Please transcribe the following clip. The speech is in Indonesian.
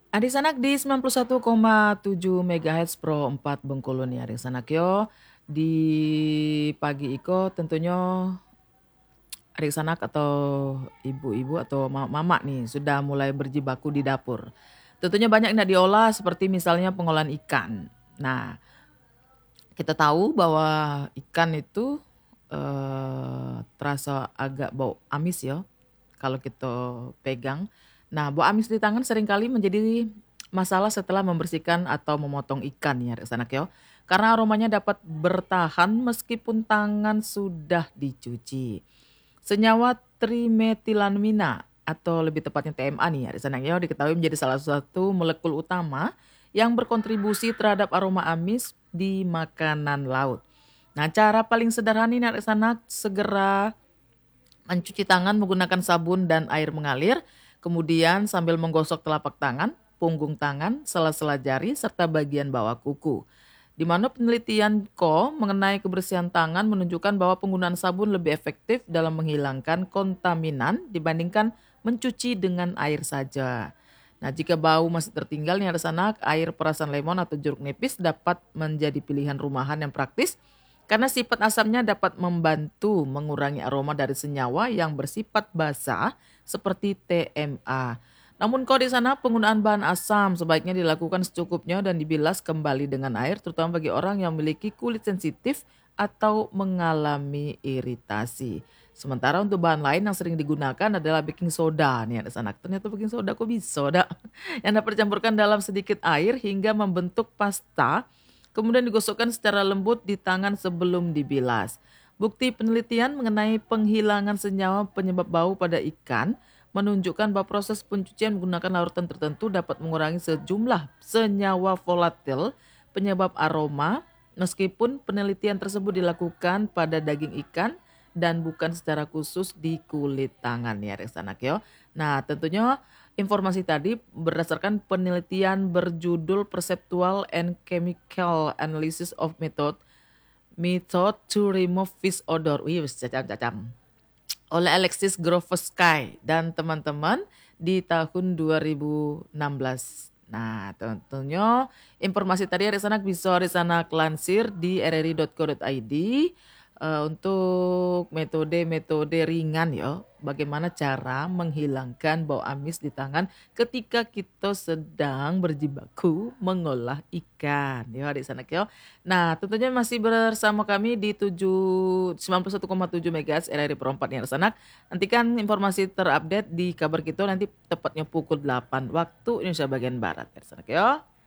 Adik Sanak di 91,7 MHz Pro 4 Bengkulu nih Adik Sanak yo. Di pagi iko tentunya adik sanak atau ibu-ibu atau mama nih sudah mulai berjibaku di dapur. Tentunya banyak yang diolah seperti misalnya pengolahan ikan. Nah, kita tahu bahwa ikan itu terasa agak bau amis ya kalau kita pegang. Nah, bau amis di tangan seringkali menjadi masalah setelah membersihkan atau memotong ikan ya sanak ya. Karena aromanya dapat bertahan meskipun tangan sudah dicuci. Senyawa trimetilamina atau lebih tepatnya TMA nih ya di sana ya diketahui menjadi salah satu molekul utama yang berkontribusi terhadap aroma amis di makanan laut. Nah, cara paling sederhana ini di sana segera mencuci tangan menggunakan sabun dan air mengalir, kemudian sambil menggosok telapak tangan, punggung tangan, sela-sela jari serta bagian bawah kuku. Di mana penelitian mengenai kebersihan tangan menunjukkan bahwa penggunaan sabun lebih efektif dalam menghilangkan kontaminan dibandingkan mencuci dengan air saja. Nah, jika bau masih tertinggal nih ada sana, air perasan lemon atau jeruk nipis dapat menjadi pilihan rumahan yang praktis karena sifat asamnya dapat membantu mengurangi aroma dari senyawa yang bersifat basah seperti TMA. Namun kalau di sana penggunaan bahan asam sebaiknya dilakukan secukupnya dan dibilas kembali dengan air terutama bagi orang yang memiliki kulit sensitif atau mengalami iritasi. Sementara untuk bahan lain yang sering digunakan adalah baking soda nih ada sana. Ternyata baking soda kok bisa soda yang dapat dicampurkan dalam sedikit air hingga membentuk pasta kemudian digosokkan secara lembut di tangan sebelum dibilas. Bukti penelitian mengenai penghilangan senyawa penyebab bau pada ikan menunjukkan bahwa proses pencucian menggunakan larutan tertentu dapat mengurangi sejumlah senyawa volatil penyebab aroma meskipun penelitian tersebut dilakukan pada daging ikan dan bukan secara khusus di kulit tangan ya Reksanak yo. Nah, tentunya informasi tadi berdasarkan penelitian berjudul Perceptual and Chemical Analysis of Method to Remove Fish Odor. Wih, cacam-cacam oleh Alexis Grovesky dan teman-teman di tahun 2016. Nah, tentunya informasi tadi Arisanak bisa Arisanak lansir di rri.co.id untuk metode-metode ringan ya. Bagaimana cara menghilangkan bau amis di tangan ketika kita sedang berjibaku mengolah ikan. Ya, di sana ya. Nah, tentunya masih bersama kami di 91,7 MHz RRI Perempat yang Sanak. Nantikan informasi terupdate di kabar kita nanti tepatnya pukul 8 waktu Indonesia bagian Barat. Ya, Sanak ya.